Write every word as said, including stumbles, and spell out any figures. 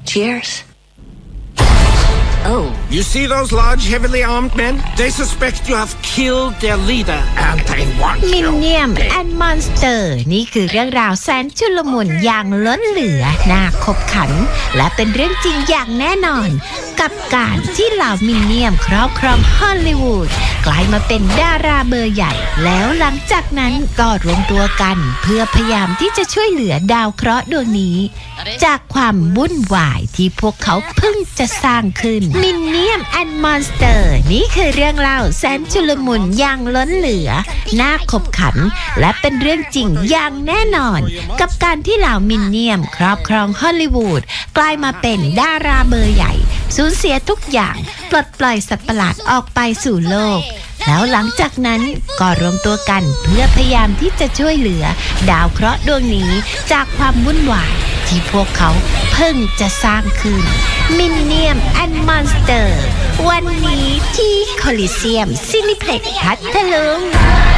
Cheers. Oh. You see those large, heavily armed men? They suspect you have killed their leader, and they want you. มินเนียมแอนด์มอนสเตอร์นี่คือเรื่องราวแสนชุลมุนอย่างล้นเหลือน่าขบขันและเป็นเรื่องจริงอย่างแน่นอนกับการที่เหล่ามินเนียมครอบครองฮอลลีวูดกลายมาเป็นดาราเบอร์ใหญ่แล้วหลังจากนั้นก็รวมตัวกันเพื่อพยายามที่จะช่วยเหลือดาวเคราะห์ดวงนี้จากความวุ่นวายที่พวกเขาเพิ่งจะสร้างขึ้นมินเนียมแอนด์มอนสเตอร์นี่คือเรื่องเล่าแสนชุลมุนอย่างล้นเหลือน่าขบขันและเป็นเรื่องจริงอย่างแน่นอนกับการที่เหล่ามินเนียมครอบครองฮอลลีวูดกลายมาเป็นดาราเบอร์ใหญ่สูญเสียทุกอย่างปลดปล่อยสัตว์ประหลาดออกไปสู่โลกแล้วหลังจากนั้นก็รวมตัวกันเพื่อพยายามที่จะช่วยเหลือดาวเคราะห์ดวงนี้จากความวุ่นวายที่พวกเขาเพิ่งจะสร้างขึ้นมินเนียมแอนด์มอนสเตอร์วันนี้ที่โคลิเซียมซินิเพล็กซ์พัทลุง